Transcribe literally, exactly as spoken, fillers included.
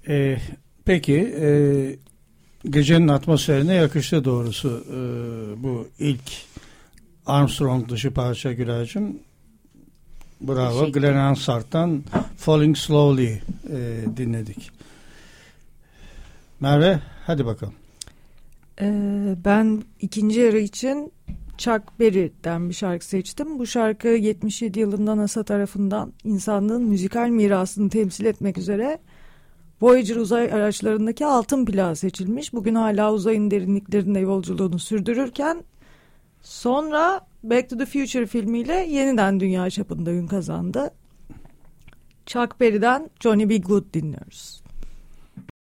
Ee, peki e, gecenin atmosferine yakıştı doğrusu e, bu ilk Armstrong dışı parça Gülay'cığım. Bravo. Glenn Hansard'dan Falling Slowly e, dinledik. Merve hadi bakalım. Ee, ben ikinci yarı için Chuck Berry'den bir şarkı seçtim. Bu şarkı yetmiş yedi yılında NASA tarafından insanlığın müzikal mirasını temsil etmek üzere Voyager uzay araçlarındaki altın plağı seçilmiş. Bugün hala uzayın derinliklerinde yolculuğunu sürdürürken sonra Back to the Future filmiyle yeniden dünya çapında ün kazandı. Chuck Berry'den Johnny B. Good dinliyoruz.